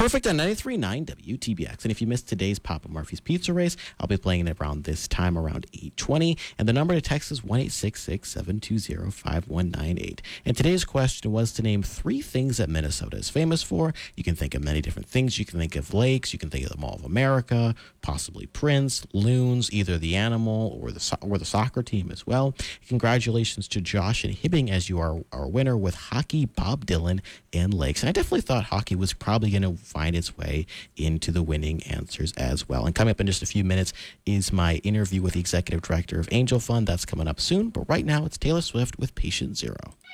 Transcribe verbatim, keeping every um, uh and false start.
Perfect on ninety-three point nine W T B X. And if you missed today's Papa Murphy's Pizza Race, I'll be playing it around this time, around eight twenty. And the number to text is one eight six six, seven two zero, five one nine eight. And today's question was to name three things that Minnesota is famous for. You can think of many different things. You can think of lakes. You can think of the Mall of America, possibly Prince, loons, either the animal or the so- or the soccer team as well. Congratulations to Josh and Hibbing as you are our winner with hockey, Bob Dylan, and lakes. And I definitely thought hockey was probably going to find its way into the winning answers as well. And coming up in just a few minutes is my interview with the executive director of Angel Fund. That's coming up soon. But right now, it's Taylor Swift with Patient Zero.